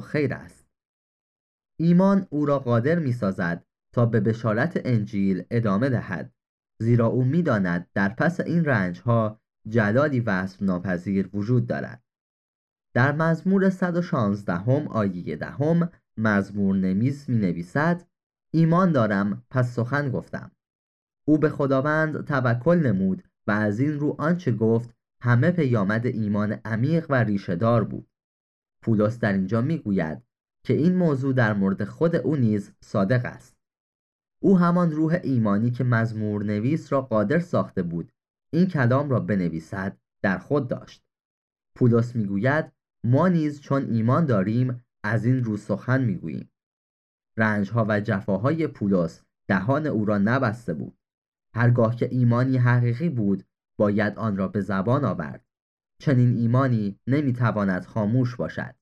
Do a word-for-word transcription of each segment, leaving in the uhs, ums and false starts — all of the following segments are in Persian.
پاسخ خیر است. ایمان او را قادر می سازد تا به بشارت انجیل ادامه دهد، زیرا او می داند در پس این رنج ها جلالی وصف ناپذیر وجود دارد. در مزمور صد و شانزده هم آیه دهم مزمور نویس می نویسد: ایمان دارم پس سخن گفتم. او به خداوند توکل نمود و از این رو آنچه گفت همه پیامد ایمان عمیق و ریشه‌دار بود. پولس در اینجا می گوید که این موضوع در مورد خود او نیز صادق است. او همان روح ایمانی که مزمور نویس را قادر ساخته بود این کلام را بنویسد در خود داشت. پولس می گوید ما نیز چون ایمان داریم از این رو سخن می گوییم. رنجها و جفاهای پولس دهان او را نبسته بود. هرگاه که ایمانی حقیقی بود باید آن را به زبان آورد. چنین ایمانی نمیتواند خاموش باشد.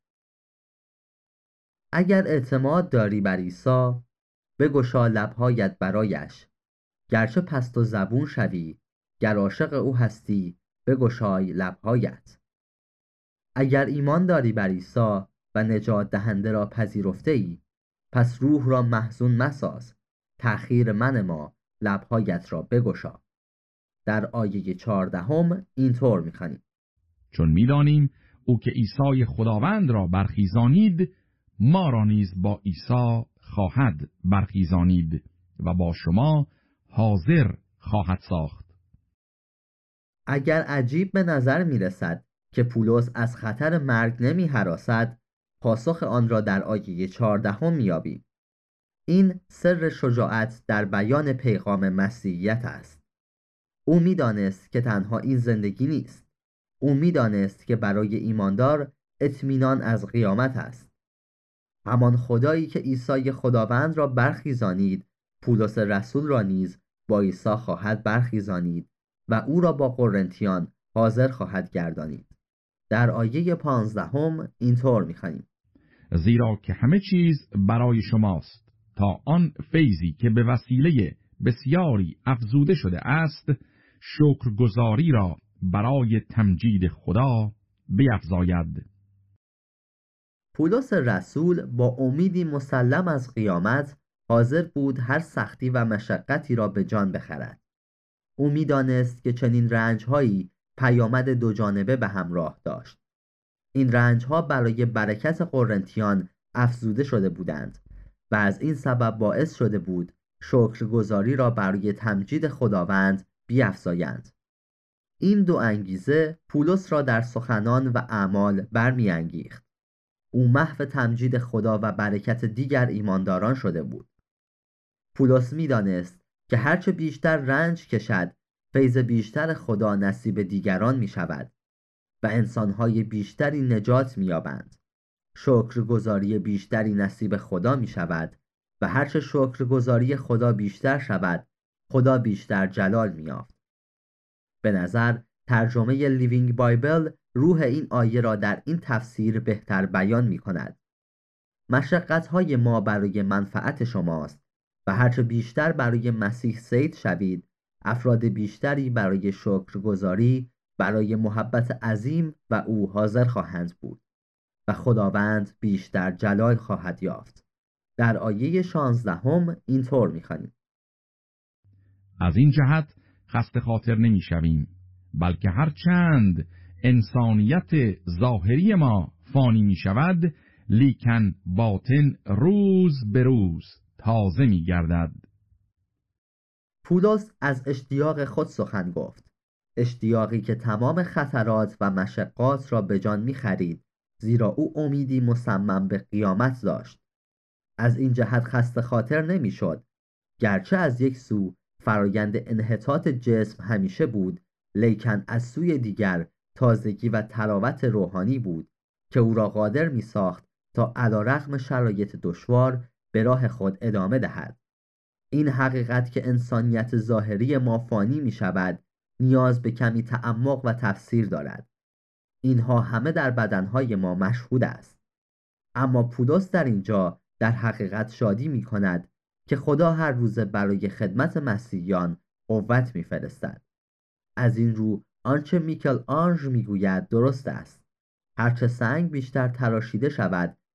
اگر اعتماد داری بر عیسی، بگشا لبهایت برایش. گرچه پست و زبون شوی، گر عاشق او هستی بگشای لبهایت. اگر ایمان داری بر عیسی و نجات دهنده را پذیرفته ای، پس روح را محزون مساز، تأخیر من ما، لبهایت را بگشا. در آیه چهاردهم اینطور می‌خوانیم: چون می‌دانیم او که عیسی خداوند را برخیزانید، ما را نیز با عیسی خواهد برخیزانید و با شما حاضر خواهد ساخت. اگر عجیب به نظر می‌رسد که پولس از خطر مرگ نمی هراسد، پاسخ آن را در آیه چهاردهم می‌یابیم. این سر شجاعت در بیان پیغام مسیحیت است. او می‌دانست که تنها این زندگی نیست. او می‌دانست که برای ایماندار اطمینان از قیامت است. همان خدایی که عیسی خداوند را برخیزانید، پولس رسول را نیز با عیسی خواهد برخیزانید و او را با قرنتیان حاضر خواهد گردانید. در آیه پانزدهم اینطور می‌خوانیم: زیرا که همه چیز برای شماست، تا آن فیضی که به وسیله بسیاری افزوده شده است شکرگزاری را برای تمجید خدا بیفزاید. پولس رسول با امیدی مسلم از قیامت حاضر بود هر سختی و مشقتی را به جان بخرد. او می‌دانست که چنین رنج‌هایی پیامد دو جانبه به همراه داشت. این رنج‌ها برای برکت قرنتیان افزوده شده بودند و از این سبب باعث شده بود شکرگزاری را برای تمجید خداوند بیفزایند. این دو انگیزه پولس را در سخنان و اعمال برمی‌انگیخت. او محو تمجید خدا و برکت دیگر ایمانداران شده بود. پولس می‌دانست که هرچه بیشتر رنج کشد، فیض بیشتر خدا نصیب دیگران می شود و انسانهای بیشتری نجات می یابند. شکرگزاری بیشتری نصیب خدا می شود و هرچه شکرگزاری خدا بیشتر شود، خدا بیشتر جلال می یافت. به نظر ترجمه لیوینگ بایبل روح این آیه را در این تفسیر بهتر بیان می کند. مشقت‌های ما برای منفعت شماست و هرچه بیشتر برای مسیح صید شوید، افراد بیشتری برای شکرگزاری برای محبت عظیم و او حاضر خواهند بود و خداوند بیشتر جلال خواهد یافت. در آیه شانزدهم اینطور می‌خوانیم: از این جهت خسته خاطر نمی شویم، بلکه هر چند انسانیت ظاهری ما فانی می شود، لیکن باطن روز به روز تازه می گردد. پولس از اشتیاق خود سخن گفت، اشتیاقی که تمام خطرات و مشقات را به جان می خرید، زیرا او امیدی مصمم به قیامت داشت. از این جهت خسته خاطر نمی شد. گرچه از یک سو فرایند انحطاط جسم همیشه بود، لیکن از سوی دیگر تازگی و تراوت روحانی بود که او را قادر می ساخت تا علیرغم شرایط دشوار به راه خود ادامه دهد. این حقیقت که انسانیت ظاهری ما فانی می شود نیاز به کمی تعمق و تفسیر دارد. اینها همه در بدنهای ما مشهود است. اما پولس در اینجا در حقیقت شادی می کند که خدا هر روز برای خدمت مسیحیان قوت می فرستد. از این رو آنچه میکل آنژ می گوید درست است. هرچه سنگ بیشتر تراشیده شود